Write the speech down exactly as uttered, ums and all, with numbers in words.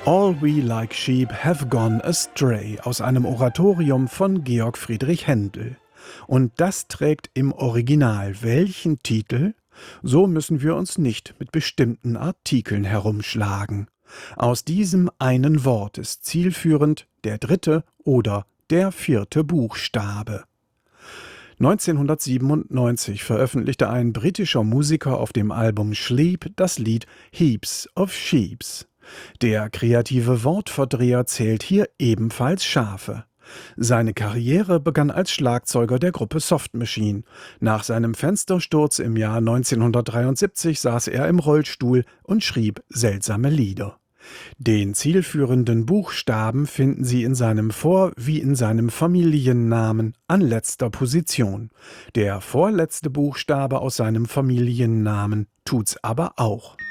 All we like sheep have gone astray aus einem Oratorium von Georg Friedrich Händel. Und das trägt im Original welchen Titel? So müssen wir uns nicht mit bestimmten Artikeln herumschlagen. Aus diesem einen Wort ist zielführend der dritte oder der vierte Buchstabe. neunzehnhundertsiebenundneunzig veröffentlichte ein britischer Musiker auf dem Album Sleep das Lied Heaps of Sheeps. Der kreative Wortverdreher zählt hier ebenfalls Schafe. Seine Karriere begann als Schlagzeuger der Gruppe Soft Machine. Nach seinem Fenstersturz im Jahr neunzehnhundertdreiundsiebzig saß er im Rollstuhl und schrieb seltsame Lieder. Den zielführenden Buchstaben finden Sie in seinem Vor- wie in seinem Familiennamen an letzter Position. Der vorletzte Buchstabe aus seinem Familiennamen tut's aber auch.